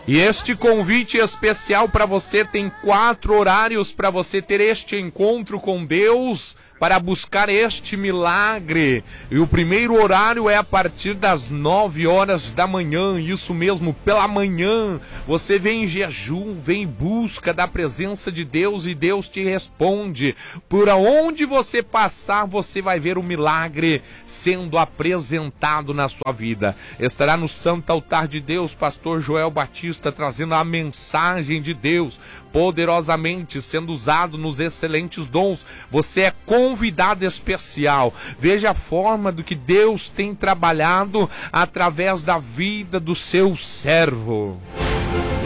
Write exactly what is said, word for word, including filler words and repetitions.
E este convite especial para você tem quatro horários para você ter este encontro com Deus, para buscar este milagre. E o primeiro horário é a partir das nove horas da manhã, isso mesmo, pela manhã. Você vem em jejum, vem em busca da presença de Deus e Deus te responde. Por onde você passar, você vai ver o milagre sendo apresentado na sua vida. Estará no Santo Altar de Deus, pastor Joel Batista, trazendo a mensagem de Deus, poderosamente sendo usado nos excelentes dons. Você é convidado especial. Veja a forma do que Deus tem trabalhado através da vida do seu servo.